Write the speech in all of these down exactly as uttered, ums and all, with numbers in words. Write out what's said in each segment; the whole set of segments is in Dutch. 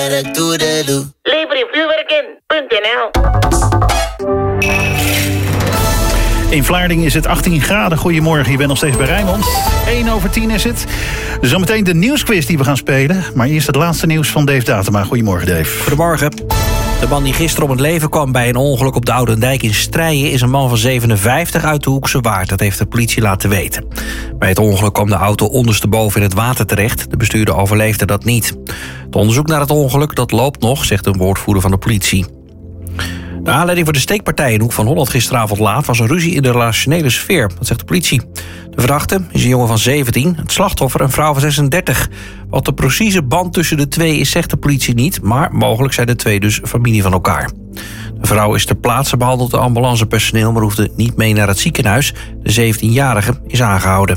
Lever vuurwerk in punt n l. In Vlaardingen is het achttien graden. Goedemorgen, je bent nog steeds bij Rijnmond. één over tien is het. Zometeen de nieuwsquiz die we gaan spelen. Maar eerst het laatste nieuws van Dave Datema. Goedemorgen, Dave. Goedemorgen. De man die gisteren om het leven kwam bij een ongeluk op de Oudendijk in Strijen is een man van zevenenvijftig uit de Hoekse Waard. Dat heeft de politie laten weten. Bij het ongeluk kwam de auto ondersteboven in het water terecht. De bestuurder overleefde dat niet. Het onderzoek naar het ongeluk dat loopt nog, zegt een woordvoerder van de politie. De aanleiding voor de steekpartij in Hoek van Holland gisteravond laat was een ruzie in de relationele sfeer, dat zegt de politie. De verdachte is een jongen van zeventien, het slachtoffer een vrouw van zesendertig. Wat de precieze band tussen de twee is, zegt de politie niet, maar mogelijk zijn de twee dus familie van elkaar. De vrouw is ter plaatse behandeld door ambulancepersoneel, maar hoefde niet mee naar het ziekenhuis. De zeventienjarige is aangehouden.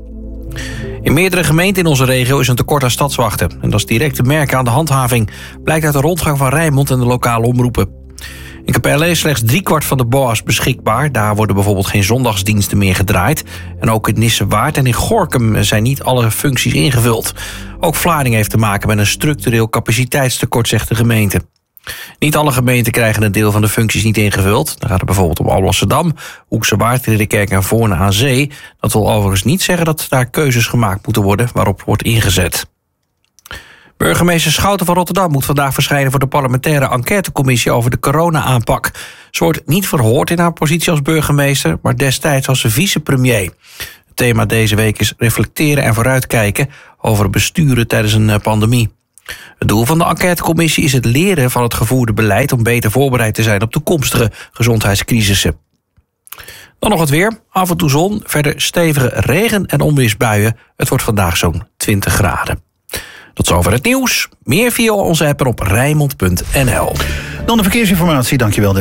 In meerdere gemeenten in onze regio is een tekort aan stadswachten. En dat is direct te merken aan de handhaving, blijkt uit de rondgang van Rijnmond en de lokale omroepen. In Capelle is slechts driekwart van de B O A's beschikbaar. Daar worden bijvoorbeeld geen zondagsdiensten meer gedraaid. En ook in Nissewaard en in Gorinchem zijn niet alle functies ingevuld. Ook Vlaardingen heeft te maken met een structureel capaciteitstekort, zegt de gemeente. Niet alle gemeenten krijgen een deel van de functies niet ingevuld. Dan gaat het bijvoorbeeld om Alblasserdam, Hoekse Waard, Ridderkerk en Voorne aan Zee. Dat wil overigens niet zeggen dat daar keuzes gemaakt moeten worden waarop wordt ingezet. Burgemeester Schouten van Rotterdam moet vandaag verschijnen voor de parlementaire enquêtecommissie over de corona-aanpak. Ze wordt niet verhoord in haar positie als burgemeester, maar destijds als vicepremier. Het thema deze week is reflecteren en vooruitkijken over besturen tijdens een pandemie. Het doel van de enquêtecommissie is het leren van het gevoerde beleid om beter voorbereid te zijn op toekomstige gezondheidscrisissen. Dan nog het weer. Af en toe zon, verder stevige regen- en onweersbuien. Het wordt vandaag zo'n twintig graden. Tot zover het nieuws. Meer via onze app op Rijnmond punt n l. Dan de verkeersinformatie, dankjewel.